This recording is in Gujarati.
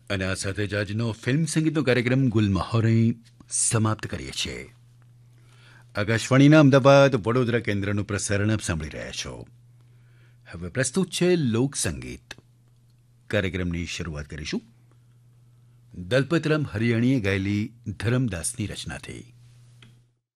અને આ સાથે જ આજનો ફિલ્મ સંગીતનો કાર્યક્રમ ગુલમહોર અહીં સમાપ્ત કરીએ છીએ. આકાશવાણીના અમદાવાદ વડોદરા કેન્દ્રનું પ્રસારણ આપ સાંભળી રહ્યા છો. હવે પ્રસ્તુત છે લોક સંગીત. કાર્યક્રમની શરૂઆત કરીશું દલપતરામ હરિયાણીએ ગાયેલી ધરમદાસની રચનાથી.